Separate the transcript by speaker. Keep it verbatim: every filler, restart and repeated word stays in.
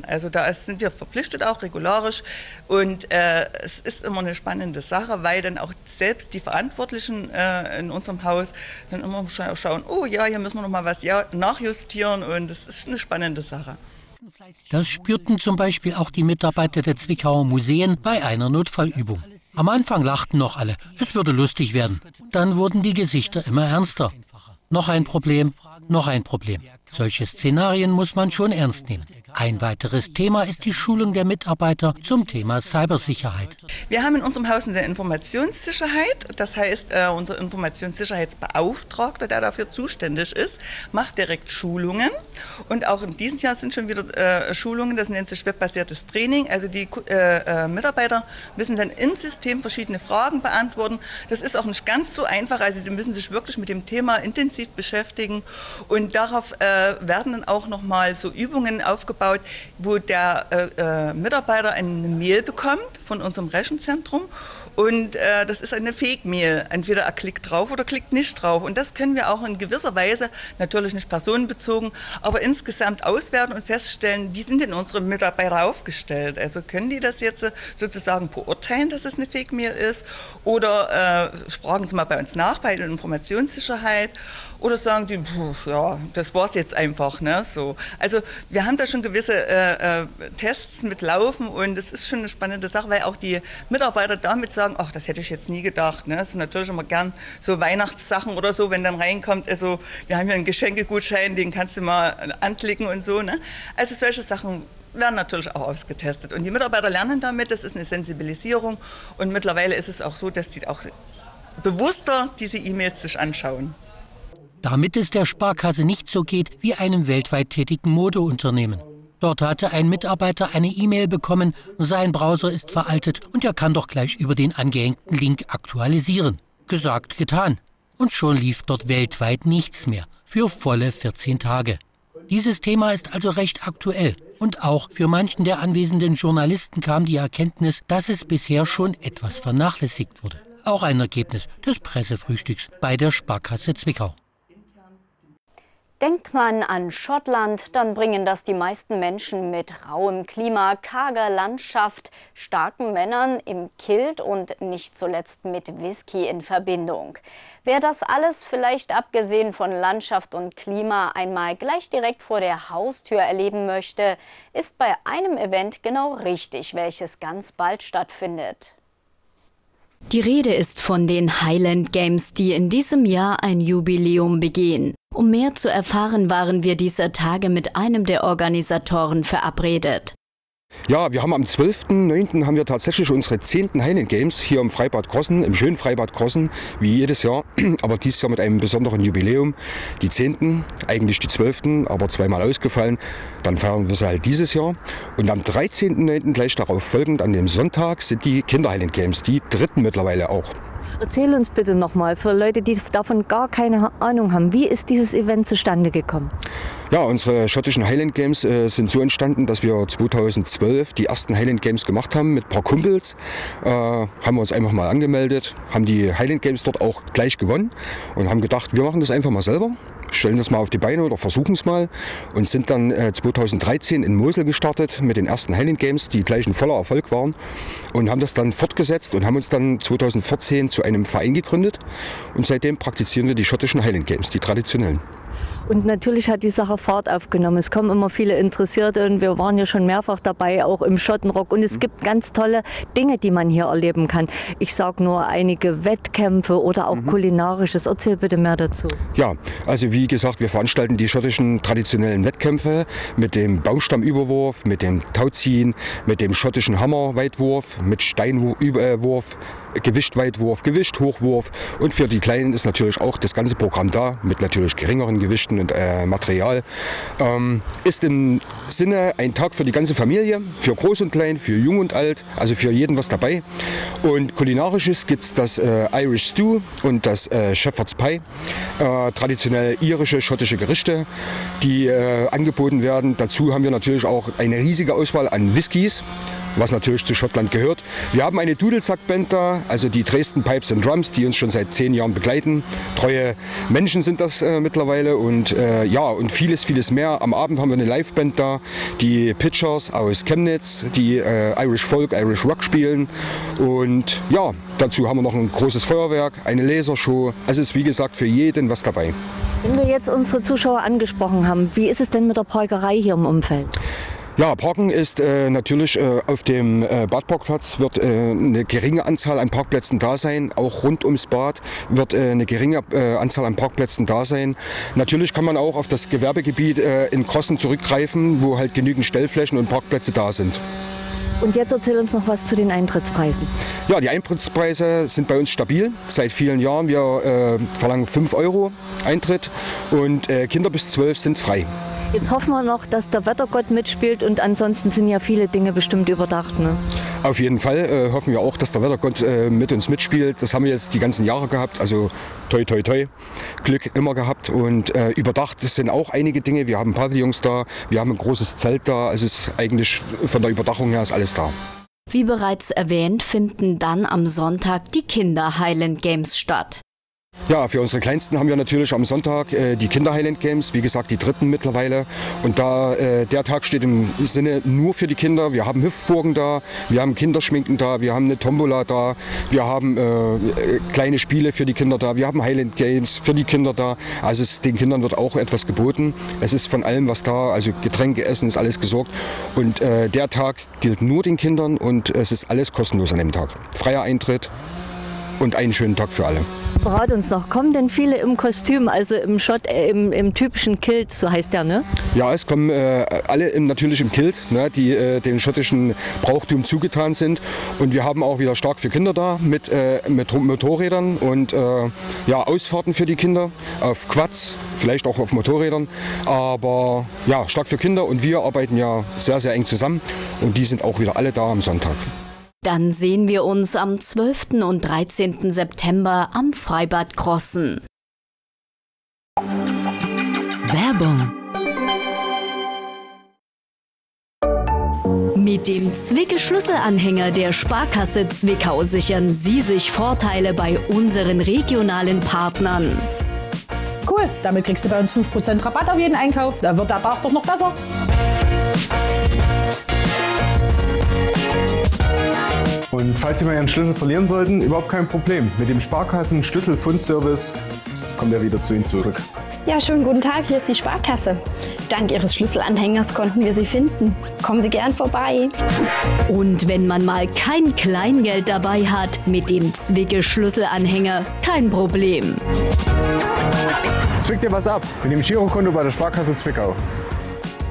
Speaker 1: Also da ist, sind wir verpflichtet auch regularisch und äh, es ist immer eine spannende Sache, weil dann auch selbst die Verantwortlichen äh, in unserem Haus dann immer schauen, oh ja, hier müssen wir noch mal was ja, nachjustieren und es ist eine spannende Sache.
Speaker 2: Das spürten zum Beispiel auch die Mitarbeiter der Zwickauer Museen bei einer Notfallübung. Am Anfang lachten noch alle, es würde lustig werden. Dann wurden die Gesichter immer ernster. Noch ein Problem, noch ein Problem. Solche Szenarien muss man schon ernst nehmen. Ein weiteres Thema ist die Schulung der Mitarbeiter zum Thema Cybersicherheit.
Speaker 1: Wir haben in unserem Haus eine Informationssicherheit. Das heißt, äh, unser Informationssicherheitsbeauftragter, der dafür zuständig ist, macht direkt Schulungen. Und auch in diesem Jahr sind schon wieder äh, Schulungen, das nennt sich webbasiertes Training. Also die äh, äh, Mitarbeiter müssen dann im System verschiedene Fragen beantworten. Das ist auch nicht ganz so einfach. Also sie müssen sich wirklich mit dem Thema intensiv beschäftigen. Und darauf äh, werden dann auch nochmal so Übungen aufgebaut, wo der äh, äh, Mitarbeiter eine Mail bekommt von unserem Rechenzentrum und äh, das ist eine Fake-Mail. Entweder er klickt drauf oder klickt nicht drauf und das können wir auch in gewisser Weise, natürlich nicht personenbezogen, aber insgesamt auswerten und feststellen, wie sind denn unsere Mitarbeiter aufgestellt. Also können die das jetzt sozusagen beurteilen, dass es eine Fake-Mail ist oder äh, fragen Sie mal bei uns nach, bei der Informationssicherheit. Oder sagen die, pf, ja, das war's jetzt einfach, ne? So. Also wir haben da schon gewisse äh, äh, Tests mitlaufen und es ist schon eine spannende Sache, weil auch die Mitarbeiter damit sagen, ach, das hätte ich jetzt nie gedacht. Ne? Das sind natürlich immer gern so Weihnachtssachen oder so, wenn dann reinkommt, also wir haben hier einen Geschenkegutschein, den kannst du mal anklicken und so. Ne? Also solche Sachen werden natürlich auch ausgetestet und die Mitarbeiter lernen damit, das ist eine Sensibilisierung und mittlerweile ist es auch so, dass die auch bewusster diese E-Mails sich anschauen.
Speaker 2: Damit es der Sparkasse nicht so geht wie einem weltweit tätigen Modeunternehmen. Dort hatte ein Mitarbeiter eine E-Mail bekommen, sein Browser ist veraltet und er kann doch gleich über den angehängten Link aktualisieren. Gesagt, getan. Und schon lief dort weltweit nichts mehr, für volle vierzehn Tage. Dieses Thema ist also recht aktuell. Und auch für manchen der anwesenden Journalisten kam die Erkenntnis, dass es bisher schon etwas vernachlässigt wurde. Auch ein Ergebnis des Pressefrühstücks bei der Sparkasse Zwickau.
Speaker 3: Denkt man an Schottland, dann bringen das die meisten Menschen mit rauem Klima, karger Landschaft, starken Männern im Kilt und nicht zuletzt mit Whisky in Verbindung. Wer das alles vielleicht abgesehen von Landschaft und Klima einmal gleich direkt vor der Haustür erleben möchte, ist bei einem Event genau richtig, welches ganz bald stattfindet. Die Rede ist von den Highland Games, die in diesem Jahr ein Jubiläum begehen. Um mehr zu erfahren, waren wir dieser Tage mit einem der Organisatoren verabredet.
Speaker 4: Ja, wir haben am zwölften neunten haben wir tatsächlich unsere zehnten Highland Games hier im Freibad Grossen, im schönen Freibad Grossen, wie jedes Jahr, aber dieses Jahr mit einem besonderen Jubiläum. Die zehnten, eigentlich die zwölften, aber zweimal ausgefallen. Dann feiern wir sie halt dieses Jahr. Und am dreizehnten neunten gleich darauf folgend, an dem Sonntag, sind die Kinder Highland Games, die dritten mittlerweile auch.
Speaker 5: Erzähl uns bitte nochmal, für Leute, die davon gar keine Ahnung haben, wie ist dieses Event zustande gekommen?
Speaker 4: Ja, unsere schottischen Highland Games äh, sind so entstanden, dass wir zweitausendzwölf die ersten Highland Games gemacht haben mit ein paar Kumpels. Äh, haben wir uns einfach mal angemeldet, haben die Highland Games dort auch gleich gewonnen und haben gedacht, wir machen das einfach mal selber. Stellen das mal auf die Beine oder versuchen es mal und sind dann äh, zweitausenddreizehn in Mosel gestartet mit den ersten Highland Games, die gleich ein voller Erfolg waren und haben das dann fortgesetzt und haben uns dann zweitausendvierzehn zu einem Verein gegründet und seitdem praktizieren wir die schottischen Highland Games, die traditionellen.
Speaker 5: Und natürlich hat die Sache Fahrt aufgenommen. Es kommen immer viele Interessierte und wir waren ja schon mehrfach dabei, auch im Schottenrock. Und es mhm. gibt ganz tolle Dinge, die man hier erleben kann. Ich sage nur einige Wettkämpfe oder auch mhm. kulinarisches. Erzähl bitte mehr dazu.
Speaker 4: Ja, also wie gesagt, wir veranstalten die schottischen traditionellen Wettkämpfe mit dem Baumstammüberwurf, mit dem Tauziehen, mit dem schottischen Hammerweitwurf, mit Steinwurf, Gewichtweitwurf, Gewichthochwurf. Und für die Kleinen ist natürlich auch das ganze Programm da, mit natürlich geringeren Gewichten und äh, Material. Ähm, ist im Sinne ein Tag für die ganze Familie, für Groß und Klein, für Jung und Alt, also für jeden was dabei. Und kulinarisches gibt es das äh, Irish Stew und das äh, Shepherd's Pie, äh, traditionell irische, schottische Gerichte, die äh, angeboten werden. Dazu haben wir natürlich auch eine riesige Auswahl an Whiskys. was natürlich zu Schottland gehört. Wir haben eine Dudelsackband da, also die Dresden Pipes and Drums, die uns schon seit zehn Jahren begleiten. Treue Menschen sind das äh, mittlerweile und äh, ja, und vieles, vieles mehr. Am Abend haben wir eine Liveband da, die Pitchers aus Chemnitz, die äh, Irish Folk, Irish Rock spielen und ja, dazu haben wir noch ein großes Feuerwerk, eine Lasershow. Also es ist wie gesagt für jeden was dabei.
Speaker 5: Wenn wir jetzt unsere Zuschauer angesprochen haben, wie ist es denn mit der Parkerei hier im Umfeld?
Speaker 4: Ja, Parken ist äh, natürlich äh, auf dem äh, Badparkplatz wird äh, eine geringe Anzahl an Parkplätzen da sein. Auch rund ums Bad wird äh, eine geringe äh, Anzahl an Parkplätzen da sein. Natürlich kann man auch auf das Gewerbegebiet äh, in Crossen zurückgreifen, wo halt genügend Stellflächen und Parkplätze da sind.
Speaker 5: Und jetzt erzähl uns noch was zu den Eintrittspreisen.
Speaker 4: Ja, die Eintrittspreise sind bei uns stabil seit vielen Jahren. Wir äh, verlangen fünf Euro Eintritt und äh, Kinder bis zwölf sind frei.
Speaker 5: Jetzt hoffen wir noch, dass der Wettergott mitspielt und ansonsten sind ja viele Dinge bestimmt überdacht. Ne?
Speaker 4: Auf jeden Fall äh, hoffen wir auch, dass der Wettergott äh, mit uns mitspielt. Das haben wir jetzt die ganzen Jahre gehabt, also toi toi toi, Glück immer gehabt und äh, überdacht sind auch einige Dinge. Wir haben Pavillons da, wir haben ein großes Zelt da, also es ist eigentlich von der Überdachung her ist alles da.
Speaker 3: Wie bereits erwähnt, finden dann am Sonntag die Kinder Highland Games statt.
Speaker 4: Ja, für unsere Kleinsten haben wir natürlich am Sonntag äh, die Kinder Highland Games, wie gesagt die dritten mittlerweile. Und da äh, der Tag steht im Sinne nur für die Kinder. Wir haben Hüpfburgen da, wir haben Kinderschminken da, wir haben eine Tombola da, wir haben äh, kleine Spiele für die Kinder da, wir haben Highland Games für die Kinder da. Also es, den Kindern wird auch etwas geboten. Es ist von allem was da, also Getränke, Essen ist alles gesorgt. Und äh, der Tag gilt nur den Kindern und es ist alles kostenlos an dem Tag. Freier Eintritt und einen schönen Tag für alle.
Speaker 5: Verrat uns noch, kommen denn viele im Kostüm, also im Schott, äh, im, im typischen Kilt, so heißt der, ne?
Speaker 4: Ja, es kommen äh, alle im, natürlich im Kilt, ne, die äh, dem schottischen Brauchtum zugetan sind. Und wir haben auch wieder stark für Kinder da mit, äh, mit Motorrädern und äh, ja, Ausfahrten für die Kinder auf Quads, vielleicht auch auf Motorrädern. Aber ja, stark für Kinder und wir arbeiten ja sehr, sehr eng zusammen und die sind auch wieder alle da am Sonntag.
Speaker 3: Dann sehen wir uns am zwölften und dreizehnten September am Freibad Crossen. Werbung. Mit dem Zwicke-Schlüsselanhänger der Sparkasse Zwickau sichern Sie sich Vorteile bei unseren regionalen Partnern.
Speaker 6: Cool, damit kriegst du bei uns fünf Prozent Rabatt auf jeden Einkauf. Da wird der Tag doch noch besser.
Speaker 7: Und falls Sie mal Ihren Schlüssel verlieren sollten, überhaupt kein Problem. Mit dem Sparkassen-Schlüsselfundservice kommt er wieder zu Ihnen zurück.
Speaker 8: Ja, schönen guten Tag, hier ist die Sparkasse. Dank Ihres Schlüsselanhängers konnten wir Sie finden. Kommen Sie gern vorbei.
Speaker 3: Und wenn man mal kein Kleingeld dabei hat, mit dem Zwicke-Schlüsselanhänger kein Problem.
Speaker 7: Zwick dir was ab mit dem Girokonto bei der Sparkasse Zwickau.